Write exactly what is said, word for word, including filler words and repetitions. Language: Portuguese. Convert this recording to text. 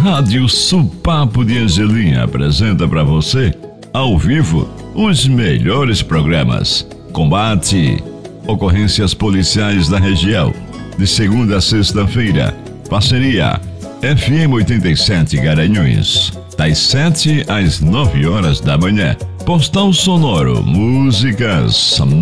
Rádio Supapo de Angelim apresenta para você, ao vivo, os melhores programas. Combate, ocorrências policiais da região, de segunda a sexta-feira. Parceria F M oitenta e sete Garanhuns, das sete às nove horas da manhã. Postal sonoro, músicas